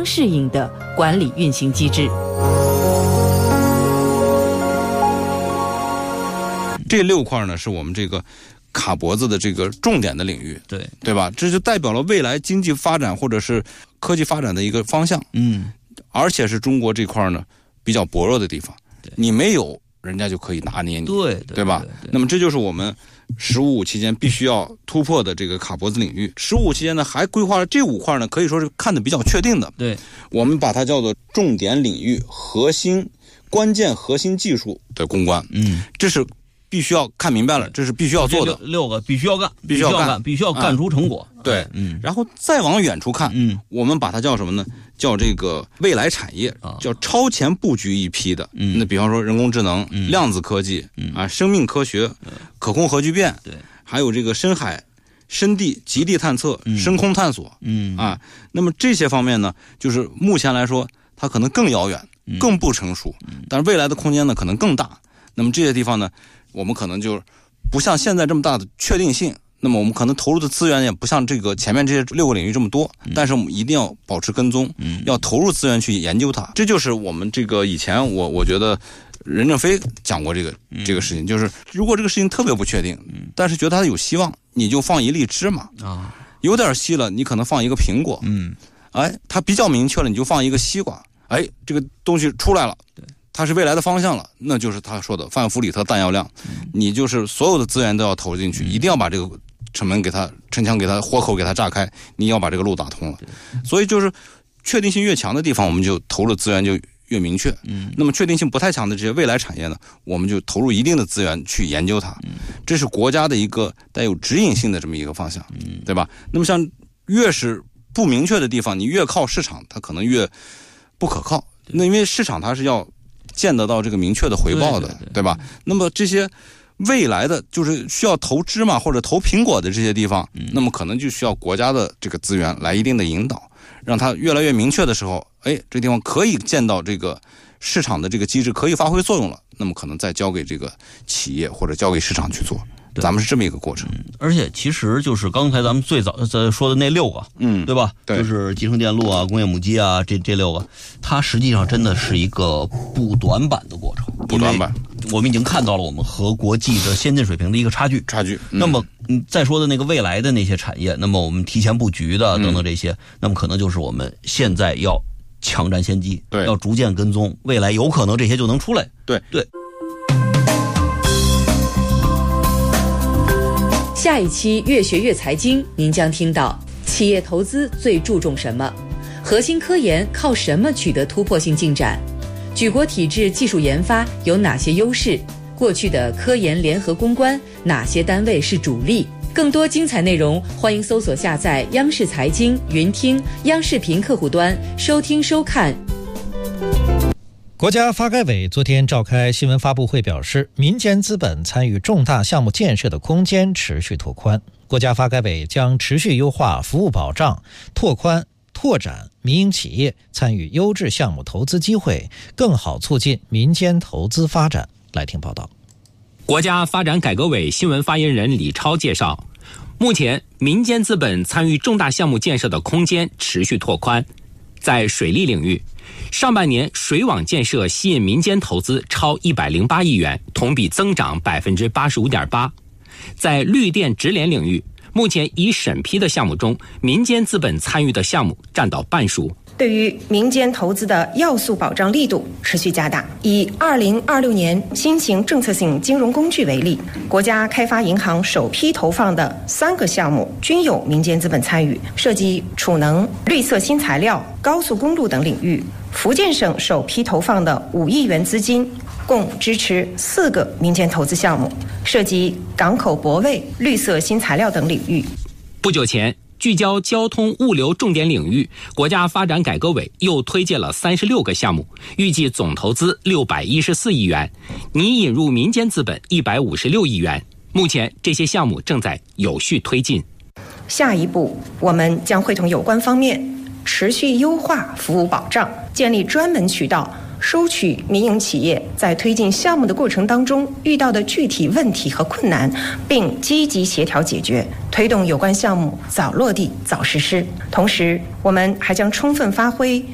适应的管理运行机制。 这6块呢，是我们这个卡脖子的这个重点的领域，对吧？这就代表了未来经济发展或者是科技发展的一个方向。而且是中国这块呢比较薄弱的地方，你没有，人家就可以拿捏你，对吧？那么这就是我们“15+5”期间必须要突破的这个卡脖子领域。“15+5”期间呢，还规划了这5块呢，可以说是看得比较确定的。我们把它叫做重点领域、关键核心技术的攻关。这是必须要看明白了，这是必须要做的。 6个必须要干，必须要干出成果。 对，然后再往远处看，我们把它叫什么呢？叫这个未来产业，叫超前布局一批的。那比方说人工智能、量子科技生命科学、可控核聚变，还有这个深海、深地、极地探测、深空探索，那么这些方面呢，就是目前来说，它可能更遥远、更不成熟，但是未来的空间呢，可能更大。那么这些地方呢，我们可能就不像现在这么大的确定性，那么我们可能投入的资源也不像这个前面这些6个领域这么多，但是我们一定要保持跟踪，要投入资源去研究它。这就是我们这个以前我觉得任正非讲过这个事情，就是如果这个事情特别不确定，但是觉得它有希望，你就放一粒芝麻有点稀了，你可能放一个苹果，它比较明确了，你就放一个西瓜，这个东西出来了，它是未来的方向了，那就是他说的范弗里特弹药量，你就是所有的资源都要投进去，一定要把这个城墙给它豁口给它炸开，你要把这个路打通了。所以就是确定性越强的地方，我们就投入资源就越明确。那么确定性不太强的这些未来产业呢，我们就投入一定的资源去研究它。这是国家的一个带有指引性的这么一个方向，对吧？那么像越是不明确的地方，你越靠市场，它可能越不可靠。那因为市场它是要见得到这个明确的回报的，对吧？那么这些未来的就是需要投芝麻或者投苹果的这些地方，那么可能就需要国家的这个资源来一定的引导，让它越来越明确的时候，这地方可以见到这个市场的这个机制可以发挥作用了，那么可能再交给这个企业或者交给市场去做。咱们是这么一个过程。 而且其实就是刚才咱们最早说的那6个，对吧？对，就是集成电路啊、工业母机啊，这6个，它实际上真的是一个不短板的过程。 不短板， 我们已经看到了我们和国际的先进水平的一个差距。那么再说的那个未来的那些产业，那么我们提前布局的等等这些，那么可能就是我们现在要抢占先机，要逐渐跟踪，未来有可能这些就能出来。 对。 下一期越学越财经，您将听到企业投资最注重什么，核心科研靠什么取得突破性进展，举国体制技术研发有哪些优势，过去的科研联合攻关哪些单位是主力。更多精彩内容，欢迎搜索下载央视财经云听、央视频客户端收听收看。 国家发改委昨天召开新闻发布会表示，民间资本参与重大项目建设的空间持续拓宽，国家发改委将持续优化服务保障，拓展民营企业参与优质项目投资机会，更好促进民间投资发展。来听报道。 国家发展改革委新闻发言人李超介绍，目前民间资本参与重大项目建设的空间持续拓宽。在水利领域，上半年水网建设吸引民间投资超108亿元，同比增长 85.8%。 在绿电直联领域，目前已审批的项目中，民间资本参与的项目占到半数。 对于民间投资的要素保障力度持续加大。以2026年新型政策性金融工具为例，国家开发银行首批投放的3个项目均有民间资本参与，涉及储能、绿色新材料、高速公路等领域。福建省首批投放的5亿元资金，共支持4个民间投资项目，涉及港口泊位、绿色新材料等领域。 不久前，聚焦交通物流重点领域，国家发展改革委又推荐了36个项目，预计总投资614亿元，拟引入民间资本156亿元。目前这些项目正在有序推进。 下一步，我们将会同有关方面持续优化服务保障，建立专门渠道，收取民营企业在推进项目的过程当中遇到的具体问题和困难，并积极协调解决，推动有关项目早落地、早实施。同时，我们还将充分发挥